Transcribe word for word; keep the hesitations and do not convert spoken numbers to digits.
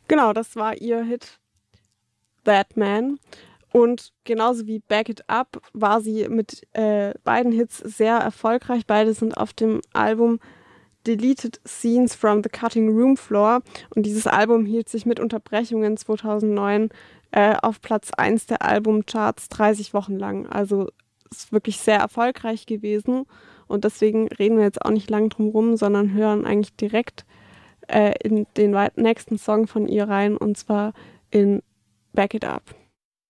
Genau, das war ihr Hit That Man. Und genauso wie Back It Up war sie mit äh, beiden Hits sehr erfolgreich. Beide sind auf dem Album Deleted Scenes from the Cutting Room Floor. Und dieses Album hielt sich mit Unterbrechungen zweitausendneun äh, auf Platz eins der Albumcharts dreißig Wochen lang. Also ist wirklich sehr erfolgreich gewesen. Und deswegen reden wir jetzt auch nicht lang drum rum, sondern hören eigentlich direkt äh, in den weit- nächsten Song von ihr rein. Und zwar in Back It Up.